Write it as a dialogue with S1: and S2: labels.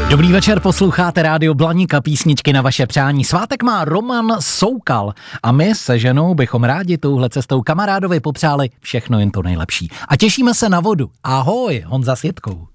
S1: Dobrý večer, posloucháte Rádio Blaník a písničky na vaše přání. Svátek má Roman Soukal a my se ženou bychom rádi touhle cestou kamarádovi popřáli všechno jen to nejlepší. A těšíme se na vodu. Ahoj, Honza s Jitkou.